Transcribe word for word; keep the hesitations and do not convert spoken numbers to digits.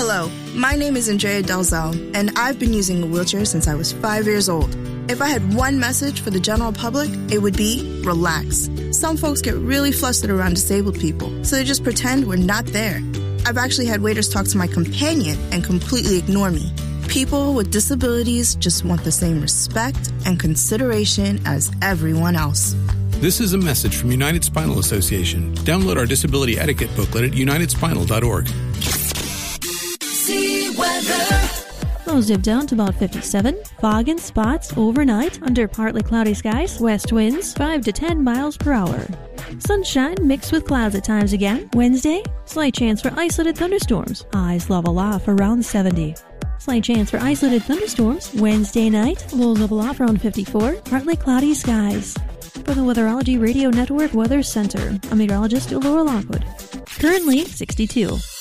Hello, my name is Andrea Dalzell, and I've been using a wheelchair since I was five years old. If I had one message for the general public, it would be relax. Some folks get really flustered around disabled people, so they just pretend we're not there. I've actually had waiters talk to my companion and completely ignore me. People with disabilities just want the same respect and consideration as everyone else. This is a message from United Spinal Association. Download our disability etiquette booklet at united spinal dot org. See weather. Lows dip down to about fifty-seven. Fog and spots overnight under partly cloudy skies. West winds five to ten miles per hour. Sunshine mixed with clouds at times again. Wednesday, slight chance for isolated thunderstorms. Highs level off around seventy. Slight chance for isolated thunderstorms Wednesday night. Lows level off around fifty-four. Partly cloudy skies. For the Weatherology Radio Network Weather Center, I'm meteorologist Laura Lockwood. Currently sixty-two.